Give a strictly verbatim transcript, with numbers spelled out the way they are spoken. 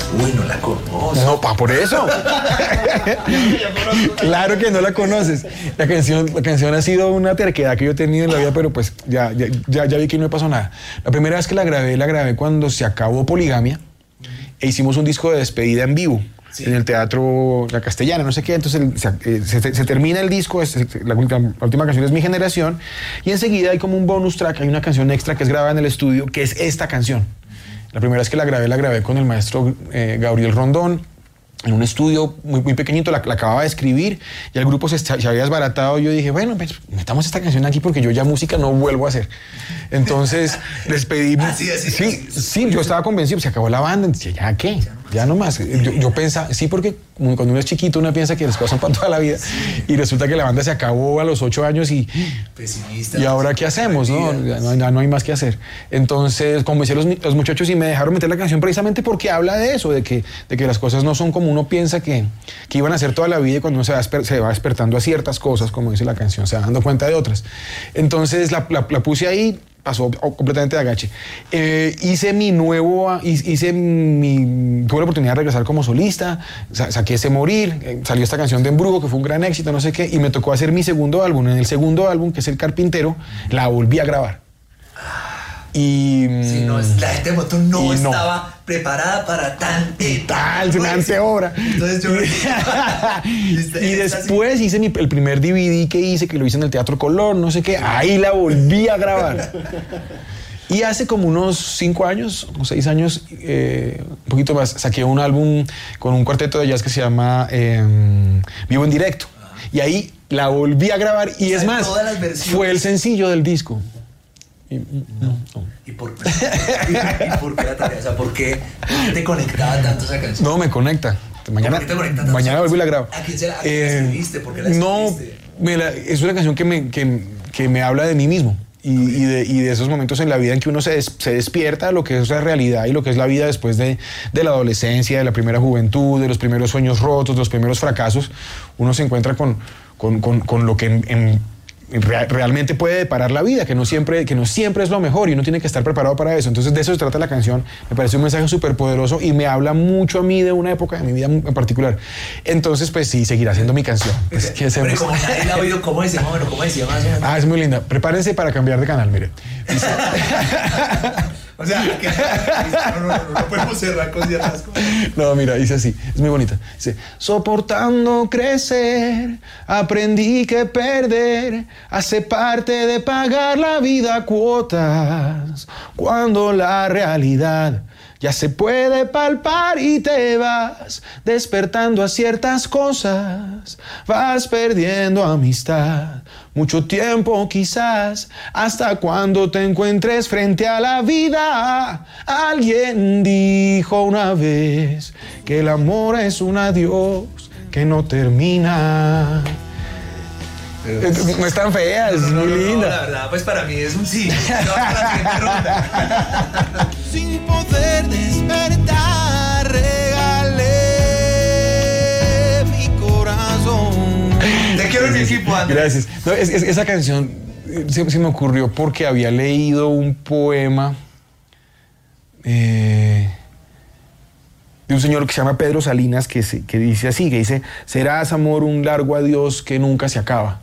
Uy, no la conozco. No, pa, por eso. Claro que no la conoces. La canción, la canción ha sido una terquedad que yo he tenido en la vida, pero pues ya, ya, ya, ya vi que no me pasó nada. La primera vez que la grabé, la grabé cuando se acabó Poligamia e hicimos un disco de despedida en vivo. Sí. En el Teatro La Castellana, no sé qué, entonces el, se, se, se termina el disco, es, la, última, la última canción es Mi Generación, y enseguida hay como un bonus track, hay una canción extra que es grabada en el estudio, que es esta canción. La primera vez que la grabé, la grabé con el maestro eh, Gabriel Rondón, en un estudio muy, muy pequeñito, la, la acababa de escribir, y el grupo se, se había desbaratado, y yo dije, bueno, pues metamos esta canción aquí porque yo ya música no vuelvo a hacer. Entonces les pedí... Así, así, sí, así, sí, yo estaba convencido, se acabó la banda, decía, ¿ya qué? Ya no más. Yo, yo pensaba, sí, porque cuando uno es chiquito uno piensa que las cosas son para toda la vida, sí. Y resulta que la banda se acabó a los ocho años y... Pesimista. ¿Y ahora qué hacemos? ¿No? Ya, no, ya no hay más que hacer. Entonces convencí a los, los muchachos y me dejaron meter la canción precisamente porque habla de eso, de que, de que las cosas no son como uno piensa que, que iban a ser toda la vida, y cuando uno se va, se va despertando a ciertas cosas, como dice la canción, se va dando cuenta de otras. Entonces la, la, la puse ahí, pasó completamente de agache. Eh, hice mi nuevo, hice mi, tuve la oportunidad de regresar como solista, sa saqué ese Morir, eh, salió esta canción de Embrujo, que fue un gran éxito, no sé qué, y me tocó hacer mi segundo álbum. En el segundo álbum, que es El Carpintero, la volví a grabar. Y, sí, no, la gente de moto no estaba no. preparada para tan y tal, semejante obra. Entonces yo y, y después hice mi, el primer D V D que hice, que lo hice en el Teatro Colón, no sé qué, ahí la volví a grabar. Y hace como unos cinco años o seis años, eh, un poquito más, saqué un álbum con un cuarteto de jazz que se llama eh, Vivo en Directo. Y ahí la volví a grabar, y es más, fue el sencillo del disco. Y, no, no. ¿Y por qué? ¿Y, y por qué la tarea? O sea, ¿por qué te conectaba tanto esa canción? No, me conecta. Mañana, te conecta tanto? Mañana volví y la grabo. ¿A quién se la, a quién eh, la escribiste? ¿Por qué la escribiste? No, me la, es una canción que me, que, que me habla de mí mismo. Y, okay. y, de, y de esos momentos en la vida en que uno se, des, se despierta de lo que es la realidad y lo que es la vida después de, de la adolescencia, de la primera juventud, de los primeros sueños rotos, de los primeros fracasos. Uno se encuentra con, con, con, con lo que en, en Real, realmente puede deparar la vida, que no, siempre, que no siempre es lo mejor, y uno tiene que estar preparado para eso. Entonces de eso se trata la canción. Me parece un mensaje súper poderoso y me habla mucho a mí de una época de mi vida en particular. Entonces pues sí, seguirá siendo mi canción. Pues, ¿qué hacemos? Pero como nadie la ha oído, ¿cómo decía? Bueno, ¿cómo decía? Ah, es muy linda. Prepárense para cambiar de canal, mire. O sea, que, no, no, no, no podemos cerrar con ciertas cosas. No, mira, dice así, es muy bonita. Dice, soportando crecer, aprendí que perder hace parte de pagar la vida a cuotas. Cuando la realidad ya se puede palpar y te vas despertando a ciertas cosas, vas perdiendo amistad, mucho tiempo quizás, hasta cuando te encuentres frente a la vida. Alguien dijo una vez que el amor es un adiós que no termina. No es tan fea, es no, no, muy no, linda. No, la verdad, pues para mí es un sí. No, para la siguiente ronda. Sin poder despertar, regalé mi corazón. Te quiero en mi equipo, Andrés. Gracias. No, es, es, esa canción se, se me ocurrió porque había leído un poema eh, de un señor que se llama Pedro Salinas, que, se, que dice así, que dice, serás amor un largo adiós que nunca se acaba.